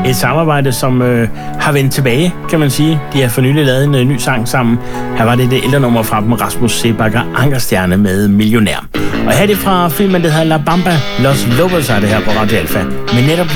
Et samarbejde, som har vendt tilbage, kan man sige. De har for nylig lavet en ny sang sammen. Her var det ældre nummer fra dem, Rasmus Seebach og Ankerstjerne med Millionær. Og her er det fra filmen, der hedder La Bamba Los Lobos, er det her på Radio Alfa. Men netop